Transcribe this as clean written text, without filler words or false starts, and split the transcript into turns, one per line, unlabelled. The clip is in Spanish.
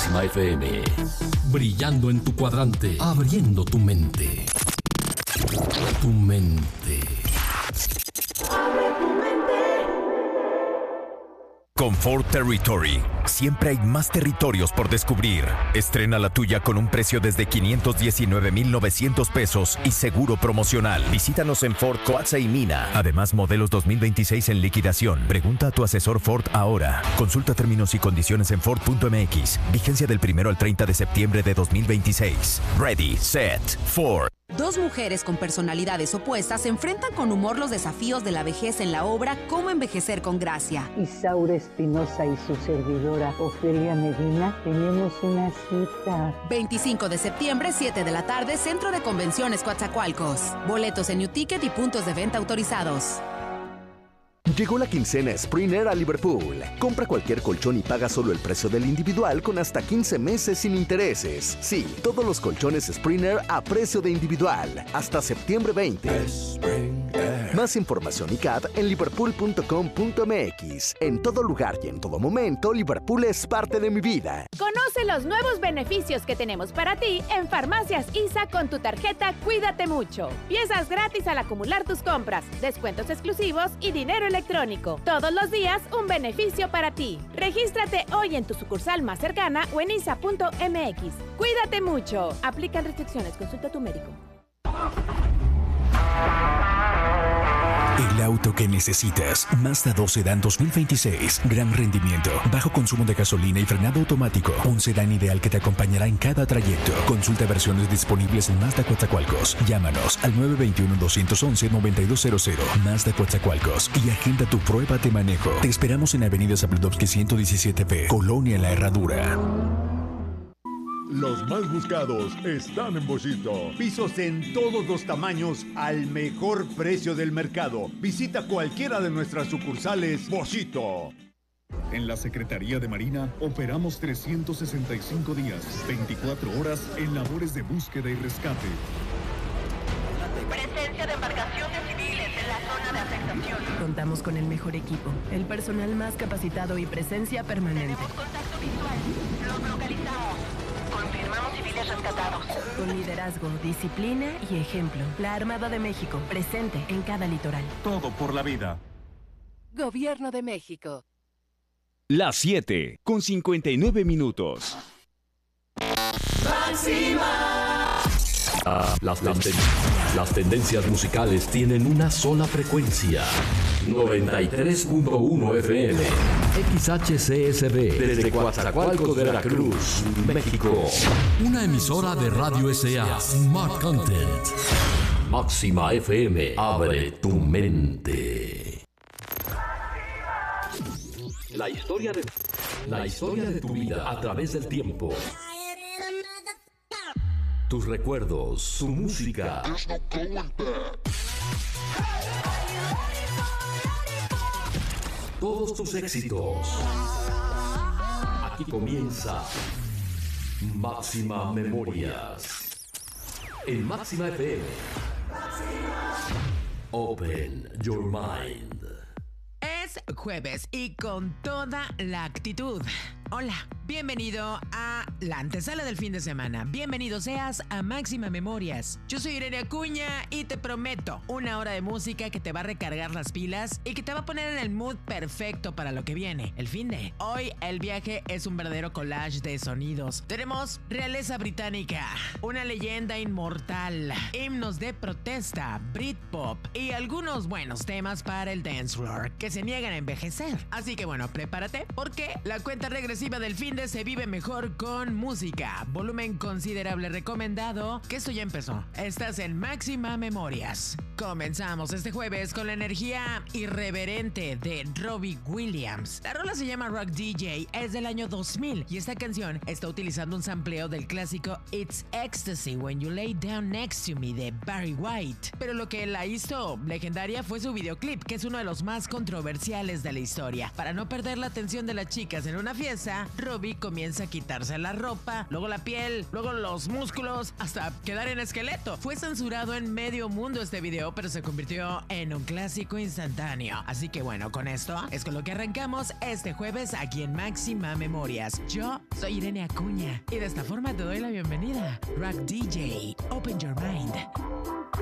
Máxima FM. Brillando en tu cuadrante, abriendo tu mente. Tu mente.
Abre tu mente.
Comfort Territory. Siempre hay más territorios por descubrir. Estrena la tuya con un precio desde 519,900 pesos y seguro promocional. Visítanos en Ford, Coatza y Mina. Además, modelos 2026 en liquidación. Pregunta a tu asesor Ford ahora. Consulta términos y condiciones en Ford.mx. Vigencia del 1 al 30 de septiembre de 2026. Ready, set, Ford.
Dos mujeres con personalidades opuestas se enfrentan con humor los desafíos de la vejez en la obra Cómo envejecer con gracia.
Isaura Espinosa y su servidora Ofelia Medina tenemos una cita.
25 de septiembre, 7 de la tarde, Centro de Convenciones Coatzacoalcos. Boletos en Newticket y puntos de venta autorizados.
Llegó la quincena Springer a Liverpool. Compra cualquier colchón y paga solo el precio del individual con hasta 15 meses sin intereses. Sí, todos los colchones Springer a precio de individual. Hasta septiembre 20. Más información y CAD en liverpool.com.mx. En todo lugar y en todo momento, Liverpool es parte de mi vida.
Conoce los nuevos beneficios que tenemos para ti en Farmacias ISA con tu tarjeta Cuídate Mucho. Piezas gratis al acumular tus compras, descuentos exclusivos y dinero electrónico. Todos los días un beneficio para ti. Regístrate hoy en tu sucursal más cercana o en isa.mx. Cuídate mucho. Aplican restricciones. Consulta a tu médico.
El auto que necesitas. Mazda 2 Sedán 2026. Gran rendimiento, bajo consumo de gasolina y frenado automático. Un sedán ideal que te acompañará en cada trayecto. Consulta versiones disponibles en Mazda Coatzacoalcos. Llámanos al 921-211-9200. Mazda Coatzacoalcos y agenda tu prueba de manejo. Te esperamos en Avenida Zabludovsky 117B, Colonia La Herradura.
Los más buscados están en Boschito. Pisos en todos los tamaños al mejor precio del mercado. Visita cualquiera de nuestras sucursales Boschito.
En la Secretaría de Marina operamos 365 días, 24 horas en labores de búsqueda y rescate.
Presencia de embarcaciones civiles en la zona de afectación.
Contamos con el mejor equipo, el personal más capacitado y presencia permanente.
Tenemos contacto visual. Los localizamos. Confirmamos civiles rescatados.
Con liderazgo, disciplina y ejemplo. La Armada de México, presente en cada litoral.
Todo por la vida.
Gobierno de México.
Las 7, con 59 minutos.
Máxima. Las tendencias musicales tienen una sola frecuencia. 93.1 FM. XHCSB. Desde Coatzacoalcos de Veracruz, México. Una emisora de Radio S.A. Smart Content. Máxima FM. Abre tu mente. La historia de tu vida a través del tiempo. Tus recuerdos, tu música. Todos tus éxitos. Aquí comienza Máxima Memorias. En Máxima FM. Open your mind.
Es jueves y con toda la actitud. Hola, bienvenido a la antesala del fin de semana. Bienvenido seas a Máxima Memorias. Yo soy Irene Acuña y te prometo una hora de música que te va a recargar las pilas y que te va a poner en el mood perfecto para lo que viene, el fin de. Hoy el viaje es un verdadero collage de sonidos. Tenemos realeza británica, una leyenda inmortal, himnos de protesta, Britpop y algunos buenos temas para el dance floor que se niegan a envejecer. Así que bueno, prepárate porque la cuenta regresiva del finde se vive mejor con música. Volumen considerable recomendado, que esto ya empezó. Estás en Máxima Memorias. Comenzamos este jueves con la energía irreverente de Robbie Williams. La rola se llama Rock DJ, es del año 2000 y esta canción está utilizando un sampleo del clásico It's Ecstasy When You Lay Down Next to Me de Barry White. Pero lo que la hizo legendaria fue su videoclip, que es uno de los más controversiales de la historia. Para no perder la atención de las chicas en una fiesta, Robbie Barbie comienza a quitarse la ropa, luego la piel, luego los músculos, hasta quedar en esqueleto. Fue censurado en medio mundo este video, pero se convirtió en un clásico instantáneo. Así que bueno, con esto es con lo que arrancamos este jueves aquí en Máxima Memorias. Yo soy Irene Acuña y de esta forma te doy la bienvenida. Rock DJ, open your mind.